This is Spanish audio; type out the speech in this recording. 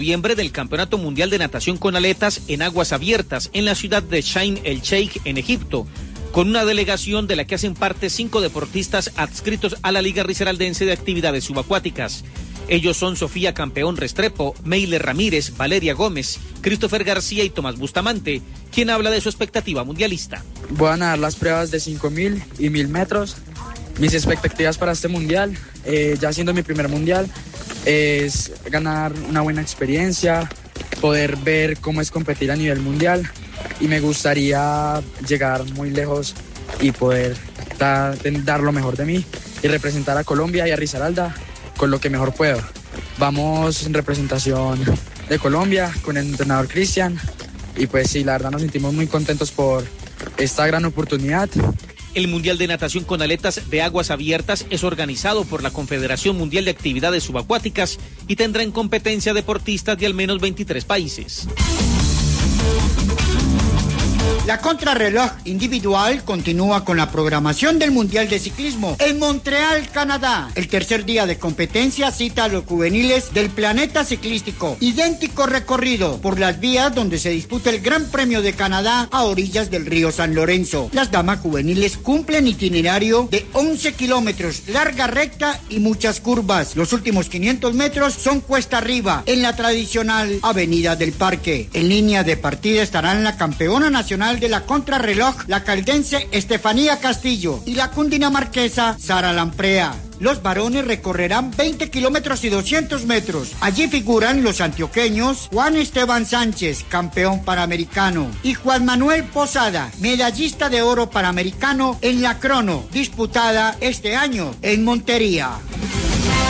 Noviembre del Campeonato Mundial de Natación con Aletas en aguas abiertas en la ciudad de Sharm el Sheikh en Egipto, con una delegación de la que hacen parte 5 deportistas adscritos a la Liga Risaraldense de Actividades Subacuáticas. Ellos son Sofía Campeón Restrepo, Meile Ramírez, Valeria Gómez, Christopher García y Tomás Bustamante, quien habla de su expectativa mundialista. Voy a nadar las pruebas de 5.000 y 1.000 metros. Mis expectativas para este mundial, ya siendo mi primer mundial, es ganar una buena experiencia, poder ver cómo es competir a nivel mundial, y me gustaría llegar muy lejos y poder dar lo mejor de mí y representar a Colombia y a Risaralda con lo que mejor puedo. Vamos en representación de Colombia con el entrenador Cristian, y pues sí, la verdad nos sentimos muy contentos por esta gran oportunidad. El Mundial de Natación con Aletas de Aguas Abiertas es organizado por la Confederación Mundial de Actividades Subacuáticas y tendrá en competencia deportistas de al menos 23 países. La contrarreloj individual continúa con la programación del Mundial de Ciclismo en Montreal, Canadá. El tercer día de competencia cita a los juveniles del planeta ciclístico. Idéntico recorrido por las vías donde se disputa el Gran Premio de Canadá a orillas del río San Lorenzo. Las damas juveniles cumplen itinerario de 11 kilómetros, larga recta y muchas curvas. Los últimos 500 metros son cuesta arriba en la tradicional Avenida del Parque. En línea de partida estarán la campeona nacional de la contrarreloj, la caldense Estefanía Castillo, y la cundinamarquesa Sara Lamprea. Los varones recorrerán 20 kilómetros y 200 metros. Allí figuran los antioqueños Juan Esteban Sánchez, campeón panamericano, y Juan Manuel Posada, medallista de oro panamericano en la crono, disputada este año en Montería.